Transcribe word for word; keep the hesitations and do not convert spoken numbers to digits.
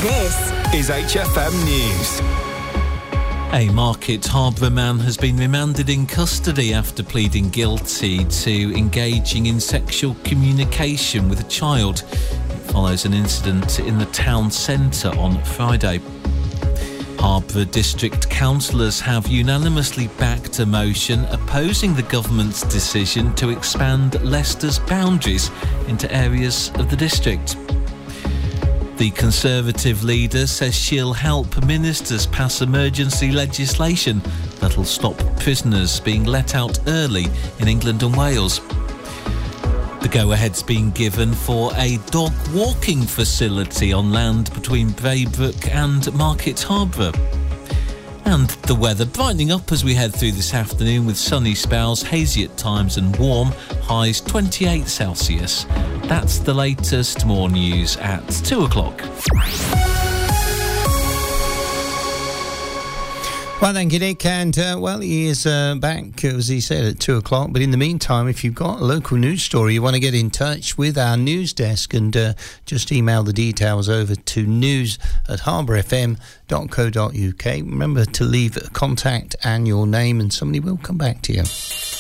This is H F M News. A Market Harborough man has been remanded in custody after pleading guilty to engaging in sexual communication with a child. It follows an incident in the town centre on Friday. Harborough District councillors have unanimously backed a motion opposing the government's decision to expand Leicester's boundaries into areas of the district. The Conservative leader says she'll help ministers pass emergency legislation that'll stop prisoners being let out early in England and Wales. The go-ahead's been given for a dog walking facility on land between Braybrook and Market Harborough. And the weather brightening up as we head through this afternoon with sunny spells, hazy at times and warm, highs twenty-eight Celsius. That's the latest. More news at two o'clock. Well, thank you, Nick. And, uh, well, he is uh, back, as he said, at two o'clock. But in the meantime, if you've got a local news story, you want to get in touch with our news desk and uh, just email the details over to news at harbour f m dot co dot u k. Remember to leave a contact and your name, and somebody will come back to you.